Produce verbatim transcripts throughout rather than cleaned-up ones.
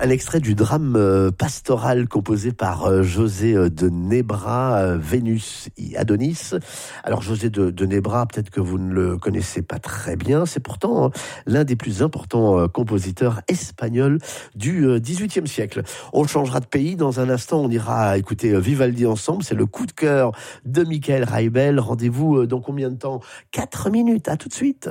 Un extrait du drame euh, pastoral composé par euh, José de Nebra, euh, Vénus et Adonis. Alors José de, de Nebra, peut-être que vous ne le connaissez pas très bien, c'est pourtant euh, l'un des plus importants euh, compositeurs espagnols du euh, dix-huitième siècle. On changera de pays, dans un instant on ira écouter euh, Vivaldi ensemble, c'est le coup de cœur de Michael Reibel. Rendez-vous euh, dans combien de temps ? quatre minutes, à tout de suite.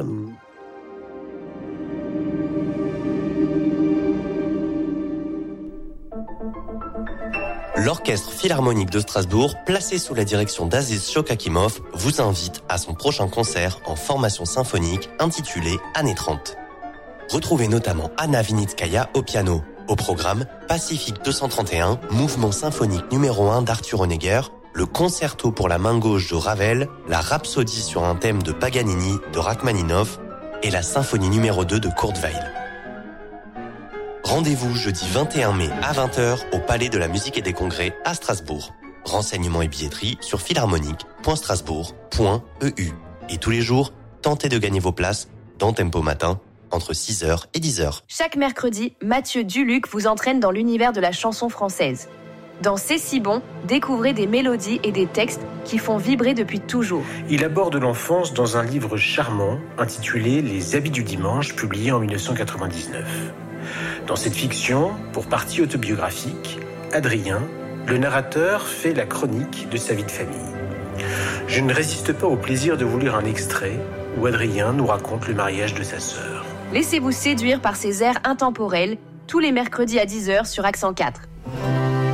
L'Orchestre Philharmonique de Strasbourg, placé sous la direction d'Aziz Shokakimov, vous invite à son prochain concert en formation symphonique intitulé Années trente. Retrouvez notamment Anna Vinitskaya au piano. Au programme, Pacifique deux cent trente et un, mouvement symphonique numéro un d'Arthur Honegger, le concerto pour la main gauche de Ravel, la rhapsodie sur un thème de Paganini de Rachmaninoff et la symphonie numéro deux de Kurt Weill. Rendez-vous jeudi vingt et un mai à vingt heures au Palais de la Musique et des Congrès à Strasbourg. Renseignements et billetterie sur philharmonique point strasbourg point e u. Et tous les jours, tentez de gagner vos places dans Tempo Matin entre six heures et dix heures. Chaque mercredi, Mathieu Duluc vous entraîne dans l'univers de la chanson française. Dans C'est si bon, découvrez des mélodies et des textes qui font vibrer depuis toujours. Il aborde l'enfance dans un livre charmant intitulé Les habits du dimanche, publié en dix-neuf cent quatre-vingt-dix-neuf. Dans cette fiction, pour partie autobiographique, Adrien, le narrateur, fait la chronique de sa vie de famille. Je ne résiste pas au plaisir de vous lire un extrait où Adrien nous raconte le mariage de sa sœur. Laissez-vous séduire par ces airs intemporels, tous les mercredis à dix heures sur Accent quatre.